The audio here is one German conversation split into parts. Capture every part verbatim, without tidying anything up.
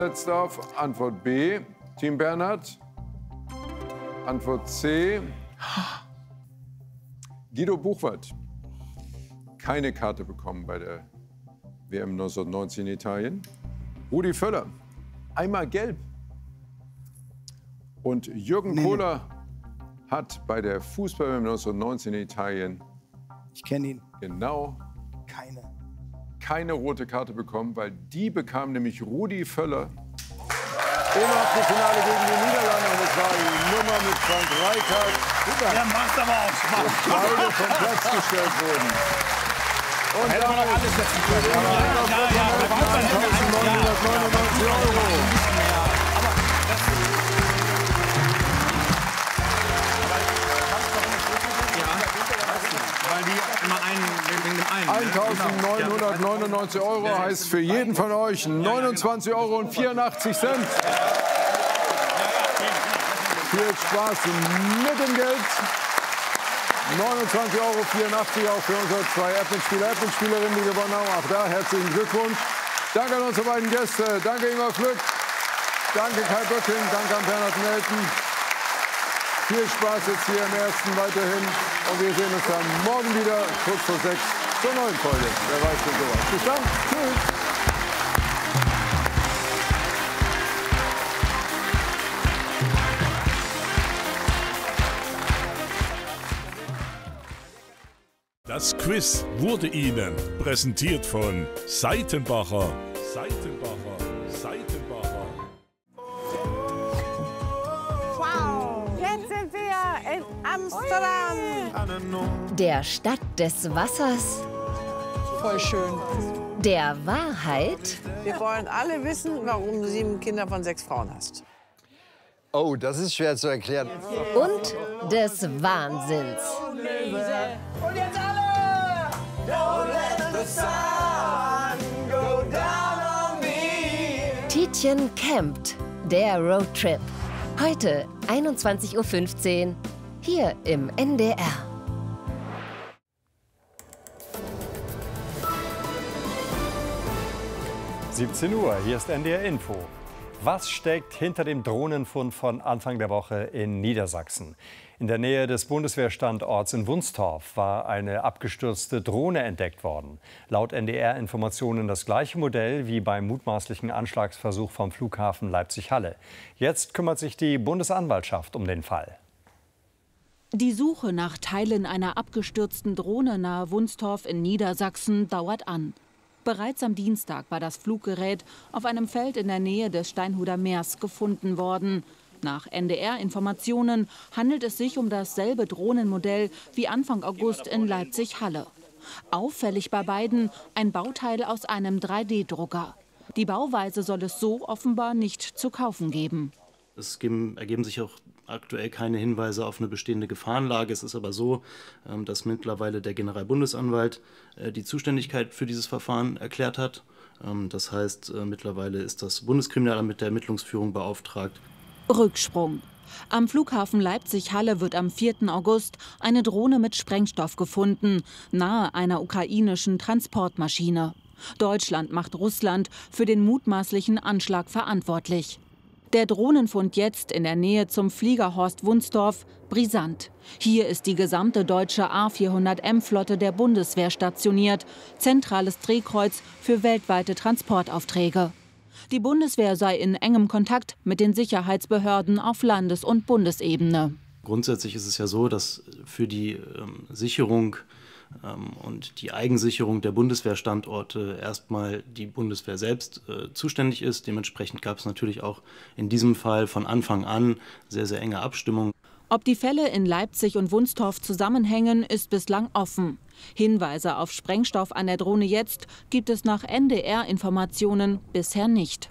Setzt auf Antwort B, Team Bernhard. Antwort C, Guido Buchwald. Keine Karte bekommen bei der W M neunzehnhundertneunzig in Italien. Rudi Völler, einmal gelb. Und Jürgen nee. Kohler hat bei der Fußball-W M neunzehnhundertneunzehn in Italien ich kenne ihn. Genau keine. keine rote Karte bekommen, weil die bekam nämlich Rudi Völler im Achtelfinale gegen die Niederlande. Und es war die Nummer mit Frank Rijkaard. Der macht aber auch Spaß. Beide vom Platz gestellt wurden. Und hätte man doch alles setzen können. Ja, ja, ja, eintausendneunhundertneunundneunzig Euro. eintausendneunhundertneunundneunzig Euro heißt für jeden von euch neunundzwanzig Euro und vierundachtzig Cent. Viel Spaß mit dem Geld. neunundzwanzig Euro vierundachtzig auch für unsere zwei App-Mitspieler, App-Mitspielerinnen, die gewonnen haben. Auch da herzlichen Glückwunsch. Danke an unsere beiden Gäste. Danke Ingmar Flück. Danke Kai Böcking. Danke an Bernhard Melten. Viel Spaß jetzt hier im Ersten weiterhin. Und wir sehen uns dann morgen wieder, kurz vor sechs, zur neuen Folge. Wer weiß schon sowas. Bis dann. Tschüss. Das Quiz wurde Ihnen präsentiert von Seitenbacher. Seitenbacher. Seitenbacher. Wow, jetzt sind wir in Amsterdam. Der Stadt des Wassers. Voll schön. Der Wahrheit. Wir wollen alle wissen, warum du sieben Kinder von sechs Frauen hast. Oh, das ist schwer zu erklären. Und des Wahnsinns. Und jetzt alle! Don't let the sun go down on me. Tietjen campt, der Roadtrip. Heute einundzwanzig Uhr fünfzehn, hier im N D R. siebzehn Uhr, hier ist N D R Info. Was steckt hinter dem Drohnenfund von Anfang der Woche in Niedersachsen? In der Nähe des Bundeswehrstandorts in Wunstorf war eine abgestürzte Drohne entdeckt worden. Laut N D R-Informationen das gleiche Modell wie beim mutmaßlichen Anschlagsversuch vom Flughafen Leipzig-Halle. Jetzt kümmert sich die Bundesanwaltschaft um den Fall. Die Suche nach Teilen einer abgestürzten Drohne nahe Wunstorf in Niedersachsen dauert an. Bereits am Dienstag war das Fluggerät auf einem Feld in der Nähe des Steinhuder Meers gefunden worden. Nach N D R-Informationen handelt es sich um dasselbe Drohnenmodell wie Anfang August in Leipzig-Halle. Auffällig bei beiden ein Bauteil aus einem drei D Drucker. Die Bauweise soll es so offenbar nicht zu kaufen geben. Es ergeben sich auch aktuell keine Hinweise auf eine bestehende Gefahrenlage. Es ist aber so, dass mittlerweile der Generalbundesanwalt die Zuständigkeit für dieses Verfahren erklärt hat. Das heißt, mittlerweile ist das Bundeskriminalamt mit der Ermittlungsführung beauftragt. Rücksprung. Am Flughafen Leipzig-Halle wird am vierten August eine Drohne mit Sprengstoff gefunden, nahe einer ukrainischen Transportmaschine. Deutschland macht Russland für den mutmaßlichen Anschlag verantwortlich. Der Drohnenfund jetzt in der Nähe zum Fliegerhorst Wunstorf brisant. Hier ist die gesamte deutsche A vierhundert M-Flotte der Bundeswehr stationiert, zentrales Drehkreuz für weltweite Transportaufträge. Die Bundeswehr sei in engem Kontakt mit den Sicherheitsbehörden auf Landes- und Bundesebene. Grundsätzlich ist es ja so, dass für die ähm, Sicherung ähm, und die Eigensicherung der Bundeswehrstandorte erstmal die Bundeswehr selbst äh, zuständig ist. Dementsprechend gab es natürlich auch in diesem Fall von Anfang an sehr, sehr enge Abstimmung. Ob die Fälle in Leipzig und Wunstorf zusammenhängen, ist bislang offen. Hinweise auf Sprengstoff an der Drohne jetzt gibt es nach N D R-Informationen bisher nicht.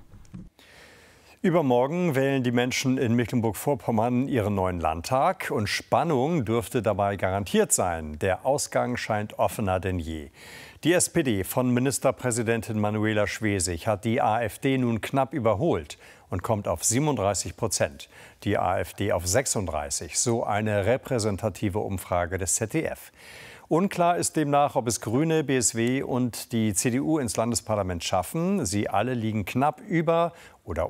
Übermorgen wählen die Menschen in Mecklenburg-Vorpommern ihren neuen Landtag. Und Spannung dürfte dabei garantiert sein. Der Ausgang scheint offener denn je. Die S P D von Ministerpräsidentin Manuela Schwesig hat die AfD nun knapp überholt und kommt auf siebenunddreißig Prozent. Die AfD auf sechsunddreißig, so eine repräsentative Umfrage des Z D F. Unklar ist demnach, ob es Grüne, B S W und die C D U ins Landesparlament schaffen. Sie alle liegen knapp über oder